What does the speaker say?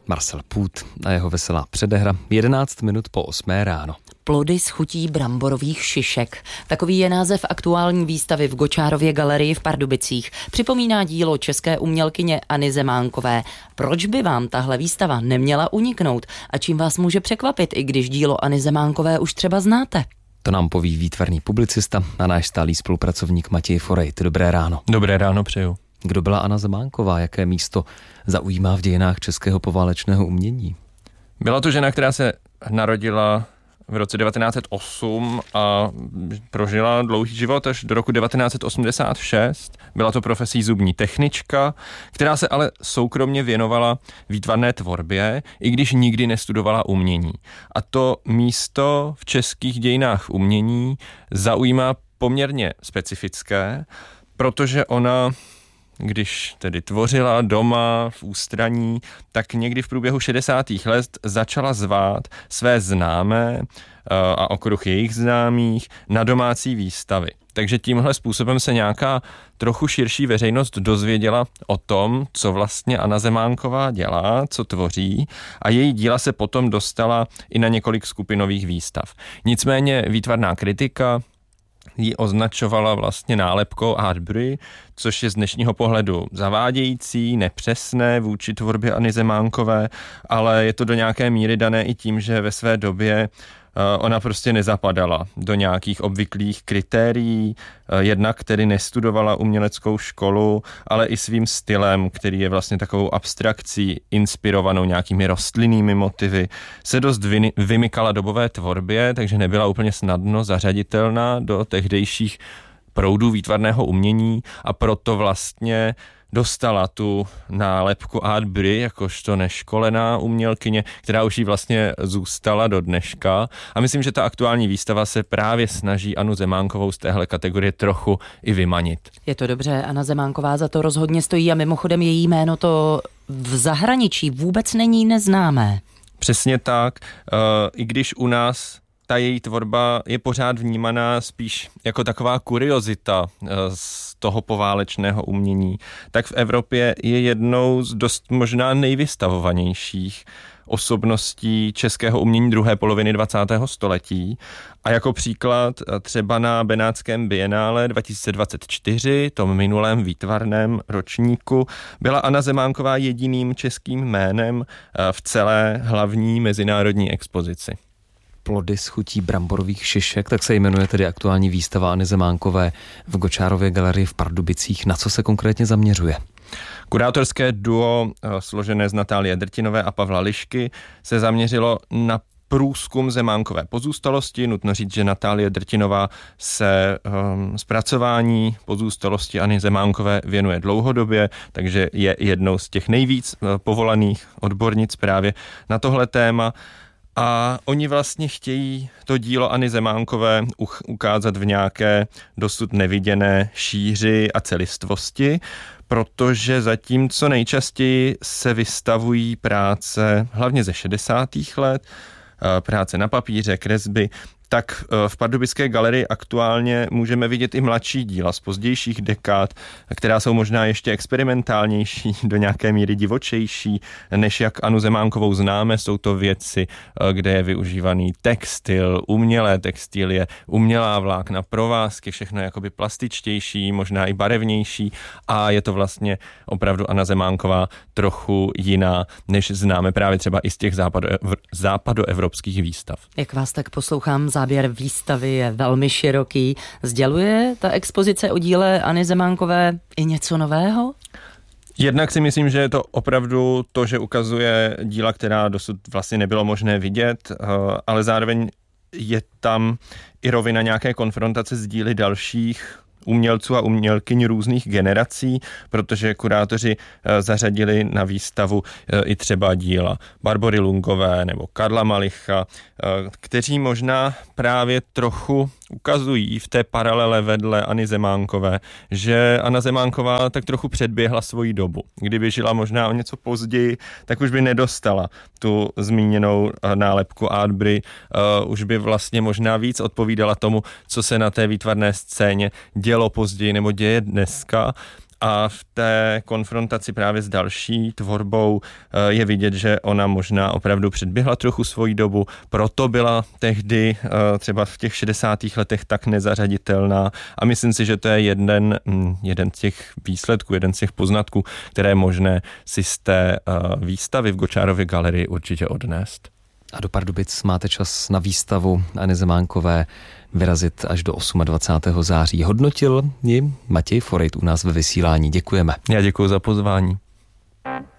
Marcel Půt a jeho veselá předehra 11 minut po 8 ráno. Plody s chutí bramborových šišek. Takový je název aktuální výstavy v Gočárově galerii v Pardubicích. Připomíná dílo české umělkyně Anny Zemánkové. Proč by vám tahle výstava neměla uniknout a čím vás může překvapit, i když dílo Anny Zemánkové už třeba znáte? To nám poví výtvarný publicista a náš stálý spolupracovník Matěj Forejt. Dobré ráno. Dobré ráno přeju. Kdo byla Anna Zemánková? Jaké místo zaujímá v dějinách českého poválečného umění? Byla to žena, která se narodila v roce 1908 a prožila dlouhý život až do roku 1986. Byla to profesí zubní technička, která se ale soukromně věnovala výtvarné tvorbě, i když nikdy nestudovala umění. A to místo v českých dějinách umění zaujímá poměrně specifické, protože ona, když tedy tvořila doma v ústraní, tak někdy v průběhu 60. let začala zvát své známé a okruh jejich známých na domácí výstavy. Takže tímhle způsobem se nějaká trochu širší veřejnost dozvěděla o tom, co vlastně Anna Zemánková dělá, co tvoří, a její díla se potom dostala i na několik skupinových výstav. Nicméně výtvarná kritika ji označovala vlastně nálepkou art brut, což je z dnešního pohledu zavádějící, nepřesné vůči tvorbě Anny Zemánkové, ale je to do nějaké míry dané i tím, že ve své době ona prostě nezapadala do nějakých obvyklých kritérií, jednak tedy nestudovala uměleckou školu, ale i svým stylem, který je vlastně takovou abstrakcí inspirovanou nějakými rostlinnými motivy, se dost vymykala dobové tvorbě, takže nebyla úplně snadno zařaditelná do tehdejších proudů výtvarného umění a proto vlastně dostala tu nálepku art brut jakožto neškolená umělkyně, která už jí vlastně zůstala do dneška. A myslím, že ta aktuální výstava se právě snaží Annu Zemánkovou z téhle kategorie trochu i vymanit. Je to dobře, Anna Zemánková za to rozhodně stojí a mimochodem její jméno to v zahraničí vůbec není neznámé. Přesně tak, i když u nás ta její tvorba je pořád vnímaná spíš jako taková kuriozita z toho poválečného umění, tak v Evropě je jednou z dost možná nejvystavovanějších osobností českého umění druhé poloviny 20. století. A jako příklad třeba na Benátském bienále 2024, tom minulém výtvarném ročníku, byla Anna Zemánková jediným českým jménem v celé hlavní mezinárodní expozici. Plody s chutí bramborových šišek, tak se jmenuje tedy aktuální výstava Anny Zemánkové v Gočárově galerii v Pardubicích. Na co se konkrétně zaměřuje? Kurátorské duo složené z Natálie Drtinové a Pavla Lišky se zaměřilo na průzkum zemánkové pozůstalosti. Nutno říct, že Natálie Drtinová se zpracování pozůstalosti Anny Zemánkové věnuje dlouhodobě, takže je jednou z těch nejvíc povolaných odbornic právě na tohle téma. A oni vlastně chtějí to dílo Anny Zemánkové ukázat v nějaké dosud neviděné šíři a celistvosti, protože zatímco nejčastěji se vystavují práce hlavně ze 60. let, práce na papíře, kresby, tak v Pardubické galerii aktuálně můžeme vidět i mladší díla z pozdějších dekád, která jsou možná ještě experimentálnější, do nějaké míry divočejší, než jak Annu Zemánkovou známe. Jsou to věci, kde je využívaný textil, umělé textilie, umělá vlákna, provázky, všechno je jakoby plastičtější, možná i barevnější, a je to vlastně opravdu Anna Zemánková trochu jiná, než známe právě třeba i z těch západoevropských výstav. Jak vás tak poslouchám, záběr výstavy je velmi široký. Sděluje ta expozice o díle Anny Zemánkové i něco nového? Jednak si myslím, že je to opravdu to, že ukazuje díla, která dosud vlastně nebylo možné vidět, ale zároveň je tam i rovina nějaké konfrontace s díly dalších umělců a umělkyň různých generací, protože kurátoři zařadili na výstavu i třeba díla Barbory Lungové nebo Karla Malicha, kteří možná právě trochu ukazují v té paralele vedle Anny Zemánkové, že Anna Zemánková tak trochu předběhla svoji dobu. Kdyby žila možná o něco později, tak už by nedostala tu zmíněnou nálepku art brut, už by vlastně možná víc odpovídala tomu, co se na té výtvarné scéně dělo později nebo děje dneska. a v té konfrontaci právě s další tvorbou je vidět, že ona možná opravdu předběhla trochu svoji dobu, proto byla tehdy třeba v těch 60. letech tak nezařaditelná a myslím si, že to je jeden z těch výsledků, jeden z těch poznatků, které je možné si z té výstavy v Gočárově galerii určitě odnést. A do Pardubic máte čas na výstavu Anny Zemánkové vyrazit až do 28. září. Hodnotil ji Matěj Forejt u nás ve vysílání. Děkujeme. Já děkuji za pozvání.